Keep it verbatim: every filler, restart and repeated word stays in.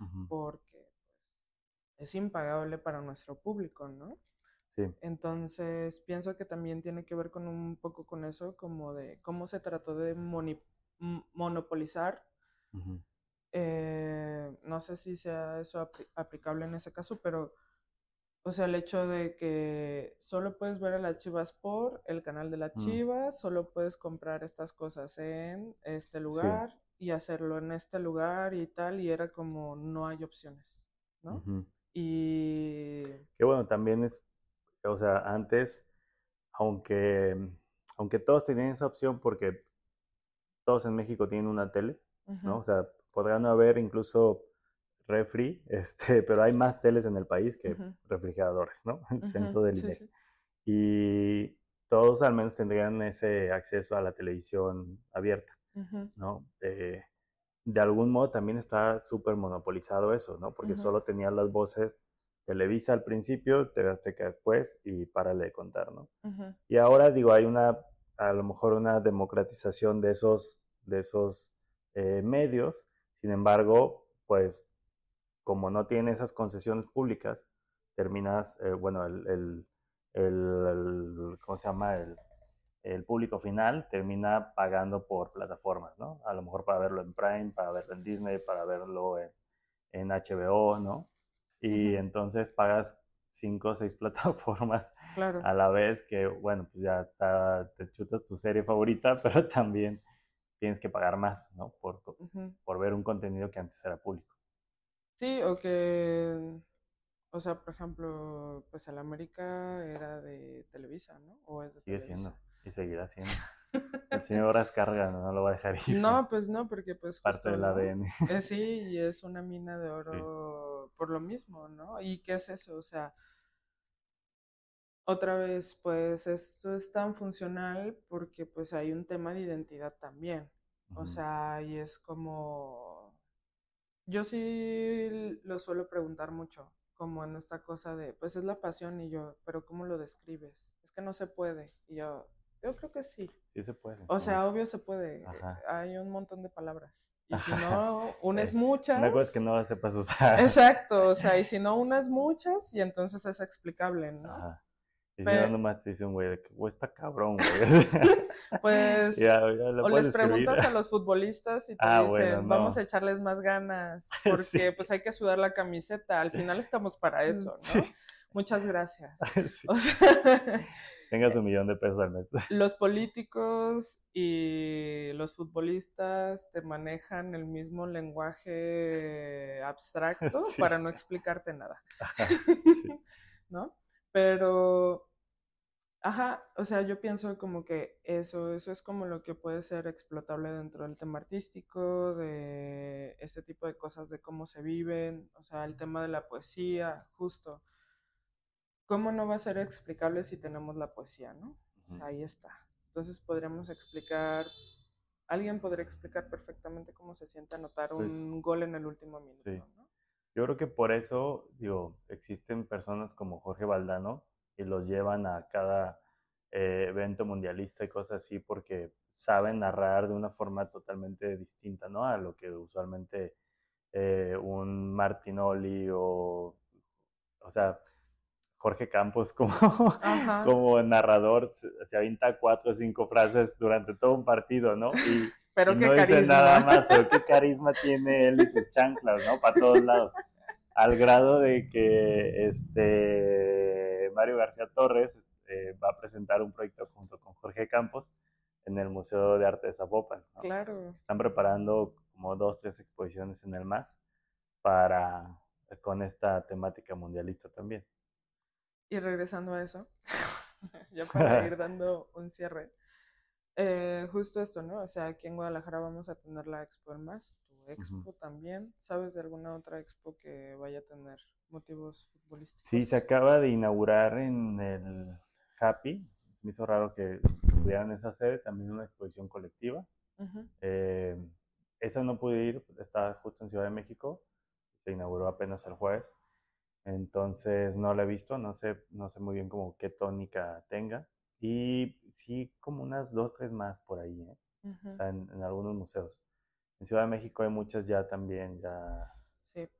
Ujú. porque es impagable para nuestro público, ¿no? Sí. Entonces, pienso que también tiene que ver con un poco con eso, como de cómo se trató de moni- m- monopolizar. Ujú. Eh, no sé si sea eso apli- aplicable en ese caso, pero, o sea, el hecho de que solo puedes ver a las Chivas por el canal de las Mm. Chivas, solo puedes comprar estas cosas en este Sí. lugar y hacerlo en este lugar y tal, y era como no hay opciones, ¿no? Ujú. Y... Que bueno, también es, o sea, antes, aunque, aunque todos tenían esa opción porque todos en México tienen una tele, ¿no? Ujú, O sea, podrán no haber incluso refri, este, pero hay más teles en el país que ujú, refrigeradores, ¿no? El ujú, censo del sí, INEGI. sí. Y todos al menos tendrían ese acceso a la televisión abierta, Ujú, ¿no? Eh, de algún modo también está súper monopolizado eso, ¿no? Porque ujú, solo tenía las voces Televisa al principio, T V Azteca después y párale de contar, ¿no? ujú. Y ahora digo, hay una, a lo mejor una democratización de esos, de esos eh, medios, sin embargo, pues como no tiene esas concesiones públicas, terminas, eh, bueno, el, el, el, el, ¿cómo se llama? El, el público final termina pagando por plataformas, ¿no? A lo mejor para verlo en Prime, para verlo en Disney, para verlo en, en H B O, ¿no? Y Ujú, entonces pagas cinco o seis plataformas claro. a la vez que, bueno, pues ya está, te chutas tu serie favorita, pero también tienes que pagar más, ¿no? Por, Ujú. por ver un contenido que antes era público. Sí, o que, o sea, por ejemplo, pues el América era de Televisa, ¿no? O es de Sigue siendo Televisa. y seguirá siendo. El señor Azcárraga no, no lo va a dejar ir. No, pues no, porque Es pues parte justo, del ¿no? A D N. Eh, sí, y es una mina de Sí. oro por lo mismo, ¿no? ¿Y qué es eso? O sea, otra vez, pues esto es tan funcional porque pues hay un tema de identidad también. O Ujú. sea, y es como, yo sí lo suelo preguntar mucho, como en esta cosa de, pues es la pasión y yo, pero ¿cómo lo describes? Es que no se puede. Y yo, yo creo que sí. Sí se puede. O Uy. sea, obvio se puede. Ajá. Hay un montón de palabras. Y si Ajá. no unes Eh, una cosa es que muchas, no la sepas usar. exacto, o sea, y si no unes muchas, y entonces es explicable, ¿no? Ajá. Y si no, Pe- nomás te dice un güey de que, güey, está cabrón, güey. pues, Ya, ya lo o puedes les escribir. preguntas a los futbolistas y te Ah, bueno, dicen, vamos a no. echarles más ganas, porque Sí. pues hay que sudar la camiseta, al final estamos para eso, Sí. ¿no? Muchas gracias. Sí. O sea, Tengas un millón de pesos al mes. los políticos y los futbolistas te manejan el mismo lenguaje abstracto Sí. para no explicarte nada, Ajá. Sí. ¿no? Pero, ajá, o sea, yo pienso como que eso, eso es como lo que puede ser explotable dentro del tema artístico, de ese tipo de cosas, de cómo se viven, o sea, el tema de la poesía, justo. ¿Cómo no va a ser explicable si tenemos la poesía, no? O Ujú. sea, ahí está. Entonces podríamos explicar, alguien podría explicar perfectamente cómo se siente anotar Pues un gol en el último sí. minuto, ¿no? Yo creo que por eso, digo, existen personas como Jorge Valdano y los llevan a cada eh, evento mundialista y cosas así porque saben narrar de una forma totalmente distinta, ¿no? A lo que usualmente eh, un Martinoli o, o sea, Jorge Campos como, Ajá, como narrador se, se avienta cuatro o cinco frases durante todo un partido, ¿no? Y, y pero no qué dice nada carisma. más, pero qué carisma tiene él y sus chanclas, ¿no? Para todos lados. Al grado de que este Mario García Torres eh, va a presentar un proyecto junto con Jorge Campos en el Museo de Arte de Zapopan, ¿no? Claro. Están preparando como dos, tres exposiciones en el M A S para, con esta temática mundialista también. Y regresando a eso, ya para ir dando un cierre, eh, justo esto, ¿no? O sea, aquí en Guadalajara vamos a tener la Expo en Más, tu Uh-huh. Expo también. ¿Sabes de alguna otra Expo que vaya a tener motivos Sí, se futbolísticos? acaba de inaugurar en el Happy. Se me hizo raro que tuvieran esa sede, también una exposición colectiva. Ujú. Eh, esa no pude ir, está justo en Ciudad de México. Se inauguró apenas el jueves. Entonces no la he visto, no sé, no sé muy bien como qué tónica tenga. Y sí, como unas dos, tres más por ahí, ¿eh? O Ujú. sea, en, en algunos museos. En Ciudad de México hay muchas ya también, ya Sí,